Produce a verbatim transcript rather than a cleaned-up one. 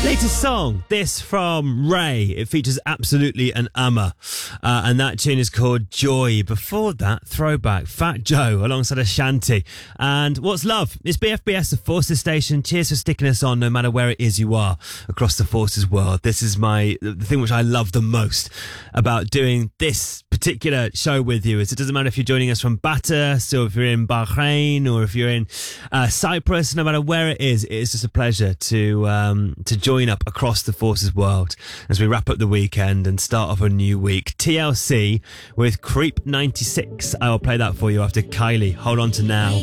Latest song, this from Ray. It features Absolutely an Amma, uh, and that tune is called Joy. Before that, throwback, Fat Joe alongside Ashanti. And What's Love? It's B F B S, the Forces Station. Cheers for sticking us on no matter where it is you are across the Forces world. This is my the thing which I love the most about doing this particular show with you is it doesn't matter if you're joining us from Batas or if you're in Bahrain or if you're in uh, Cyprus, no matter where it is, it is just a pleasure to um, to join up across the Forces world as we wrap up the weekend and start off a new week. T L C with Creep ninety-six. I will play that for you after Kylie. Hold on to Now.